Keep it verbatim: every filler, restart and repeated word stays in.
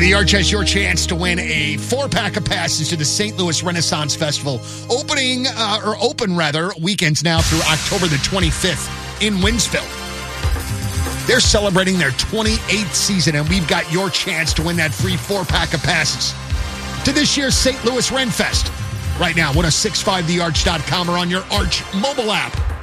the Arch has your chance to win a four-pack of passes to the Saint Louis Renaissance Festival, opening, uh, or open rather, weekends now through October the twenty-fifth in Winsville. They're celebrating their twenty-eighth season, and we've got your chance to win that free four-pack of passes to this year's Saint Louis Ren Fest. Right now, one oh six point five the arch dot com or on your Arch mobile app.